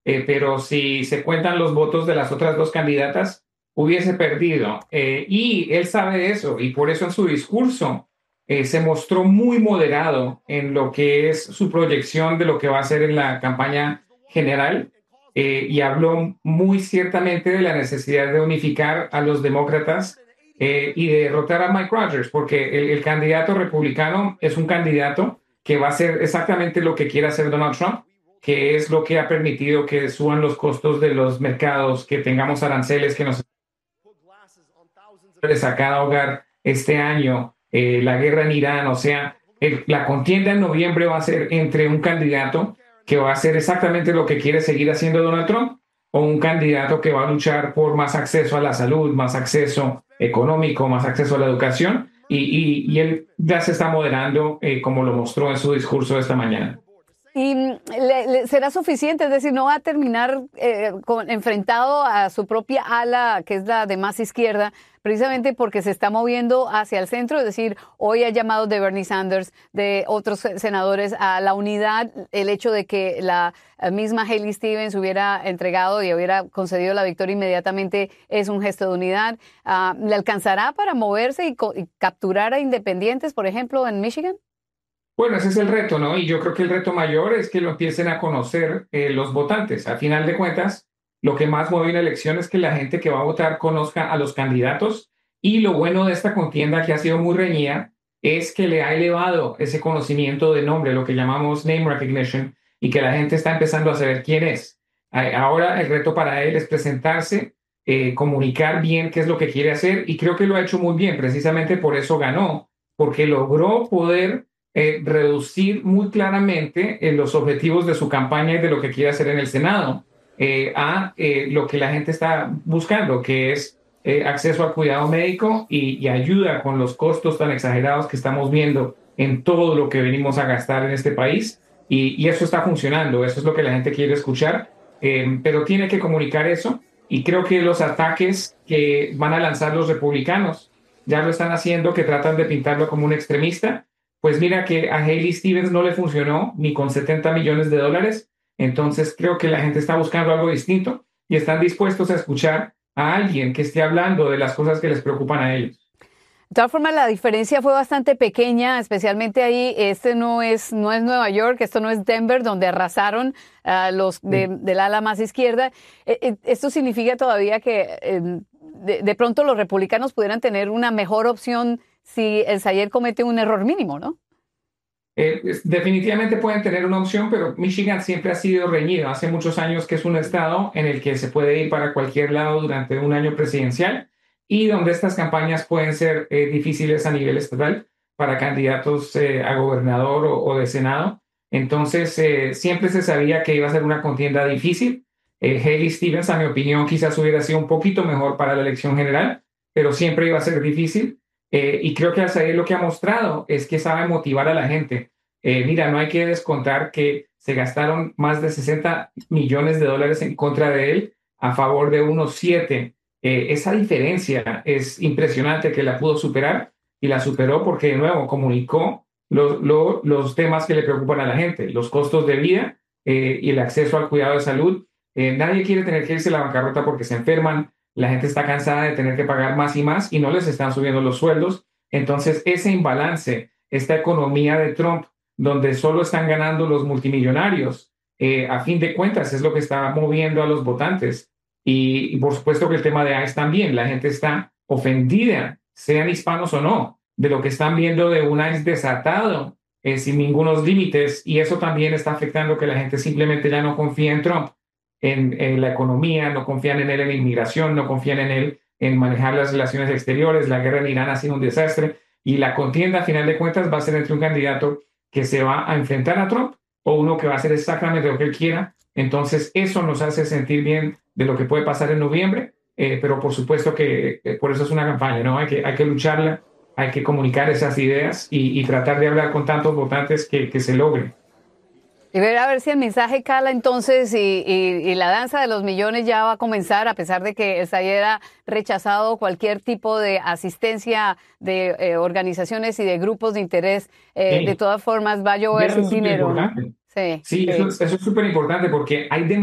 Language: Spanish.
pero si se cuentan los votos de las otras dos candidatas, hubiese perdido. Y él sabe eso, y por eso en su discurso se mostró muy moderado en lo que es su proyección de lo que va a hacer en la campaña general, y habló muy ciertamente de la necesidad de unificar a los demócratas y de derrotar a Mike Rogers, porque el candidato republicano es un candidato que va a hacer exactamente lo que quiere hacer Donald Trump, que es lo que ha permitido que suban los costos de los mercados, que tengamos aranceles que nos a cada hogar este año, la guerra en Irán, o sea, la contienda en noviembre va a ser entre un candidato que va a hacer exactamente lo que quiere seguir haciendo Donald Trump o un candidato que va a luchar por más acceso a la salud, más acceso económico, más acceso a la educación y él ya se está moderando como lo mostró en su discurso de esta mañana. ¿Y será suficiente? Es decir, no va a terminar enfrentado a su propia ala, que es la de más izquierda, precisamente porque se está moviendo hacia el centro. Es decir, hoy ha llamado de Bernie Sanders, de otros senadores, a la unidad. El hecho de que la misma Haley Stevens hubiera entregado y hubiera concedido la victoria inmediatamente es un gesto de unidad. ¿Le alcanzará para moverse y capturar a independientes, por ejemplo, en Michigan? Bueno, ese es el reto, ¿no? Y yo creo que el reto mayor es que lo empiecen a conocer los votantes. A final de cuentas, lo que más mueve una elección es que la gente que va a votar conozca a los candidatos. Y lo bueno de esta contienda, que ha sido muy reñida, es que le ha elevado ese conocimiento de nombre, lo que llamamos name recognition, y que la gente está empezando a saber quién es. Ahora el reto para él es presentarse, comunicar bien qué es lo que quiere hacer, y creo que lo ha hecho muy bien. Precisamente por eso ganó, porque logró poder reducir muy claramente los objetivos de su campaña y de lo que quiere hacer en el Senado a lo que la gente está buscando, que es acceso al cuidado médico y ayuda con los costos tan exagerados que estamos viendo en todo lo que venimos a gastar en este país. Y eso está funcionando, eso es lo que la gente quiere escuchar, pero tiene que comunicar eso. Y creo que los ataques que van a lanzar los republicanos ya lo están haciendo, que tratan de pintarlo como un extremista. Pues mira que a Haley Stevens no le funcionó ni con 70 millones de dólares. Entonces creo que la gente está buscando algo distinto y están dispuestos a escuchar a alguien que esté hablando de las cosas que les preocupan a ellos. De todas formas, la diferencia fue bastante pequeña, especialmente ahí. Este no es Nueva York, esto no es Denver, donde arrasaron los del ala más izquierda. Esto significa todavía que de pronto los republicanos pudieran tener una mejor opción si el Sayer comete un error mínimo, ¿no? Definitivamente pueden tener una opción, pero Michigan siempre ha sido reñido. Hace muchos años que es un estado en el que se puede ir para cualquier lado durante un año presidencial y donde estas campañas pueden ser difíciles a nivel estatal para candidatos a gobernador o de senado. Entonces, siempre se sabía que iba a ser una contienda difícil. Haley Stevens, a mi opinión, quizás hubiera sido un poquito mejor para la elección general, pero siempre iba a ser difícil. Y creo que Azael lo que ha mostrado es que sabe motivar a la gente. Mira, no hay que descontar que se gastaron más de 60 millones de dólares en contra de él a favor de unos 7. Esa diferencia es impresionante que la pudo superar y la superó porque de nuevo comunicó los temas que le preocupan a la gente, los costos de vida y el acceso al cuidado de salud. Nadie quiere tener que irse a la bancarrota porque se enferman, la gente está cansada de tener que pagar más y más y no les están subiendo los sueldos. Entonces, ese imbalance, esta economía de Trump, donde solo están ganando los multimillonarios, a fin de cuentas es lo que está moviendo a los votantes. Y por supuesto que el tema de ICE también, la gente está ofendida, sean hispanos o no, de lo que están viendo de un ICE desatado, sin ningunos límites, y eso también está afectando que la gente simplemente ya no confía en Trump en la economía, no confían en él en la inmigración, no confían en él en manejar las relaciones exteriores, la guerra en Irán ha sido un desastre y la contienda a final de cuentas va a ser entre un candidato que se va a enfrentar a Trump o uno que va a hacer exactamente lo que él quiera. Entonces eso nos hace sentir bien de lo que puede pasar en noviembre, pero por supuesto que por eso es una campaña, ¿no? Hay que lucharla, hay que comunicar esas ideas y tratar de hablar con tantos votantes que se logre. Y ver a ver si el mensaje cala entonces y la danza de los millones ya va a comenzar, a pesar de que se haya rechazado cualquier tipo de asistencia de organizaciones y de grupos de interés. De Sí. todas formas, va a Y eso llover es súper dinero, ¿no? importante. Sí, Sí, sí. eso es súper importante porque hay